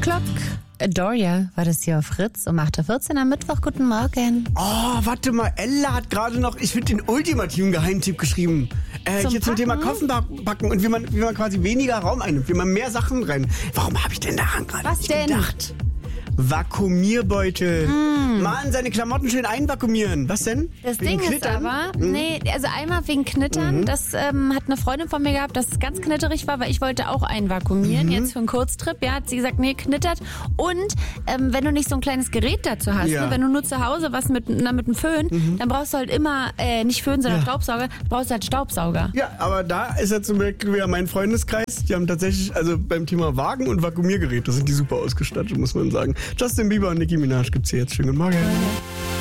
O'Clock. Doria war das hier auf Fritz um 8.14 Uhr am Mittwoch. Guten Morgen. Oh, warte mal. Ella hat gerade noch, ich finde, den ultimativen Geheimtipp geschrieben. Hier zum Thema Koffer packen und wie man quasi weniger Raum einnimmt, wie man mehr Sachen rein. Warum habe ich denn daran gerade Was nicht denn? gedacht? Vakuumierbeutel. Mann, seine Klamotten schön einvakuumieren. Was denn? Das Wegen Ding ist Knittern? aber, also einmal wegen Knittern, das hat eine Freundin von mir gehabt, dass es ganz knitterig war, weil ich wollte auch einvakuumieren, jetzt für einen Kurztrip, ja, hat sie gesagt, nee, knittert. Und wenn du nicht so ein kleines Gerät dazu hast, Ja. ne, wenn du nur zu Hause was mit einem Föhn, dann brauchst du halt immer, nicht Föhn, sondern Staubsauger, brauchst du halt Staubsauger. Ja, aber da ist ja zum Beispiel wieder mein Freundeskreis. Die haben tatsächlich, also beim Thema Wagen und Vakuumiergeräte, sind die super ausgestattet, muss man sagen. Justin Bieber und Nicki Minaj gibt's hier jetzt. Schönen guten Morgen.